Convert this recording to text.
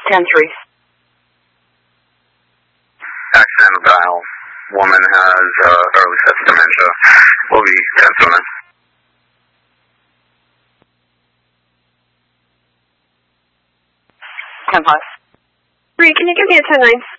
10-3. Accidental dial. Woman has early sets dementia. Will be 10-7. 10-5. 3, can you give me a 10-9?